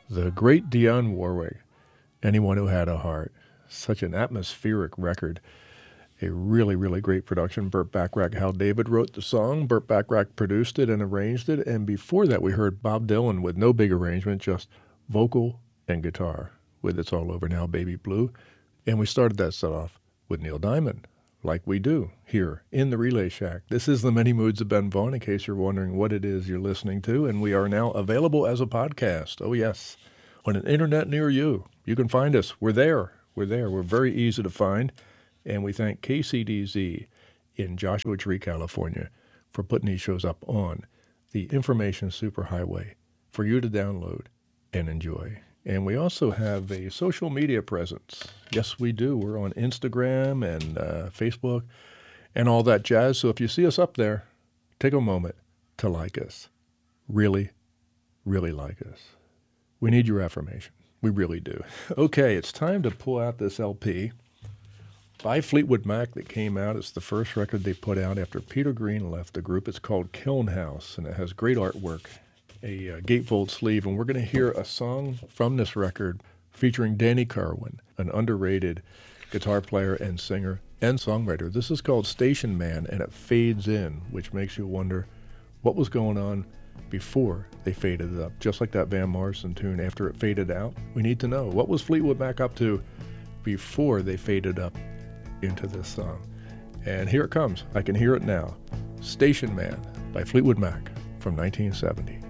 The great Dionne Warwick, Anyone Who Had a Heart. Such an atmospheric record. A really, really great production. Burt Bacharach, Hal David wrote the song. Burt Bacharach produced it and arranged it. And before that, we heard Bob Dylan with no big arrangement, just vocal and guitar with It's All Over Now, Baby Blue. And we started that set off with Neil Diamond, like we do here in the Relay Shack. This is The Many Moods of Ben Vaughn, in case you're wondering what it is you're listening to. And we are now available as a podcast. Oh, yes. On an internet near you. You can find us. We're there. We're very easy to find. And we thank KCDZ in Joshua Tree, California, for putting these shows up on the information superhighway for you to download and enjoy. And we also have a social media presence. Yes, we do. We're on Instagram and Facebook and all that jazz. So if you see us up there, take a moment to like us. Really, really like us. We need your affirmation. We really do. Okay, it's time to pull out this LP by Fleetwood Mac that came out. It's the first record they put out after Peter Green left the group. It's called Kiln House, and it has great artwork, a gatefold sleeve. And we're going to hear a song from this record featuring Danny Kirwan, an underrated guitar player and singer and songwriter. This is called Station Man, and it fades in, which makes you wonder what was going on before they faded it up. Just like that Van Morrison tune, after it faded out, we need to know, what was Fleetwood Mac up to before they faded up into this song? And here it comes. I can hear it now. Station Man by Fleetwood Mac from 1970.